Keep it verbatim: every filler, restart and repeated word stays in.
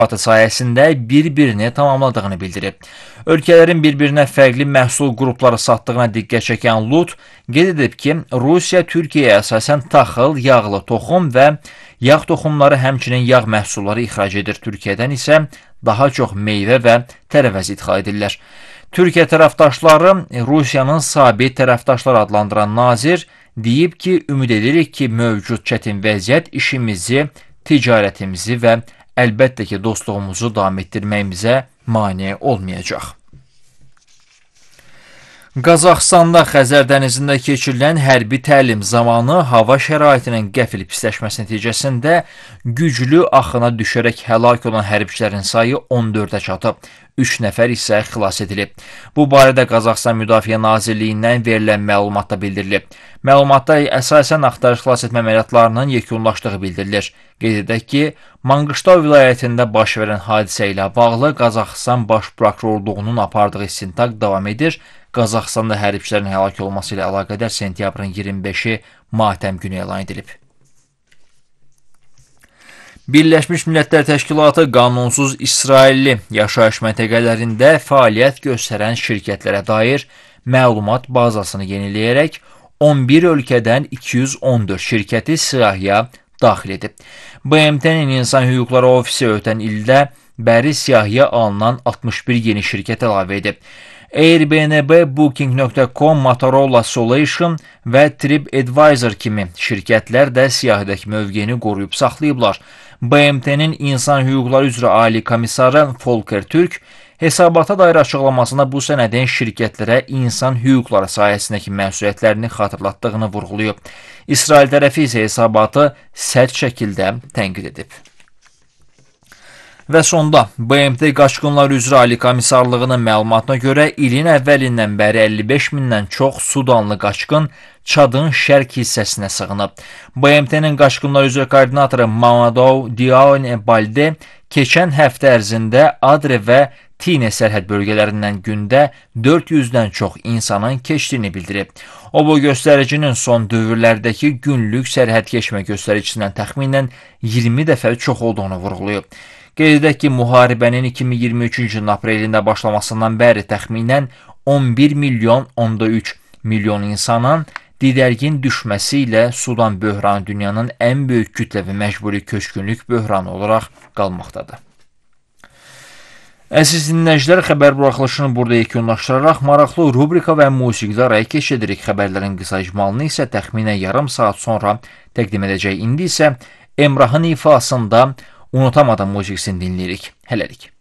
sayəsində bir-birini tamamladığını bildirib. Ölkələrin bir-birinə fərqli məhsul qrupları satdığına diqqət çəkən Lut qeyd edib ki, Rusiya Türkiyəyə əsasən taxıl, yağlı toxum və yağ toxumları, həmçinin yağ məhsulları ixrac edir. Türkiyədən isə daha çox meyvə və tərəvəz idxal edirlər. Türkiyə tərəfdaşları Rusiyanın sabit tərəfdaşlar adlandıran nazir deyib ki, ümid edirik ki, mövcud çətin vəziyyət işimizi, ticarətimizi və əlbəttə ki, dostluğumuzu davam etdirməyimizə mane olmayacaq. Qazaxıstanda Xəzər dənizində keçirilən hərbi təlim zamanı hava şəraitinin qəfil pisləşməsi nəticəsində güclü axına düşərək həlak olan hərbçilərin sayı on dördə çatıb. üç nəfər isə xilas edilib. Bu barədə Qazaxıstan Müdafiə Nazirliyindən verilən məlumatda bildirilib. Məlumatda əsasən axtarış xilas etmə əməliyyatlarının yekunlaşdığı bildirilir. Qeyd edək ki, Manqıştau vilayətində baş verən hadisə ilə bağlı Qazaxıstan Baş Prokurorluğunun apardığı istintaq davam edir. Qazaxıstanda hərbçilərin həlak olması ilə əlaqədar sentyabrın iyirmi beşi matəm günü elan edilib. Birləşmiş Millətlər Təşkilatı qanunsuz İsrailli yaşayış məntəqələrində fəaliyyət göstərən şirkətlərə dair məlumat bazasını yeniləyərək on bir ölkədən iki yüz on dörd şirkəti siyahıya daxil edib. B M T-nin İnsan Hüquqları Ofisi ötən ildə bəri siyahıya alınan altmış bir yeni şirkət əlavə edib. Airbnb, Booking nöqtə com, Motorola Solution və TripAdvisor kimi şirkətlər də siyahıdakı mövqeyini qoruyub saxlayıblar. B M T-nin İnsan Hüquqları üzrə Ali Komissarı Volker Türk hesabata dair açıqlamasında bu sənədin şirkətlərə insan hüquqları sayəsindəki məsuliyyətlərini xatırlatdığını vurğulayıb. İsrail tərəfi isə hesabatı sərt şəkildə tənqid edib. Və sonda, B M T Qaçqınlar üzrə Ali Komissarlığının məlumatına görə ilin əvvəlindən bəri əlli beş mindən çox Sudanlı qaçqın Çadın şərq hissəsinə sığınıb. B M T-nin Qaçqınlar üzrə koordinatoru Mamadou Diagne Balde keçən həftə ərzində Adre və Tine sərhəd bölgələrindən gündə dörd yüzdən çox insanın keçdiyini bildirib. O, bu göstəricinin son dövrlərdəki günlük sərhəd keçmə göstəricisindən təxminən iyirmi dəfə çox olduğunu vurğulayıb. Qeyd edək ki, müharibənin iki min iyirmi üçüncü ilin aprelində başlamasından bəri təxminən on bir milyon onda üç milyon insanın didərgin düşməsi ilə Sudan böhranı dünyanın ən böyük kütləvi məcburi köçkünlük böhranı olaraq qalmaqdadır. Əziz dinləyicilər, xəbər buraxılışını burada yekunlaşdıraraq maraqlı rubrika və musiqidə araya keçirik. Xəbərlərin qısa icmalını isə təxminən yarım saat sonra təqdim edəcək. İndi isə Emrahın ifasında Unutamadım musiqisini dinləyirik. Hələlik.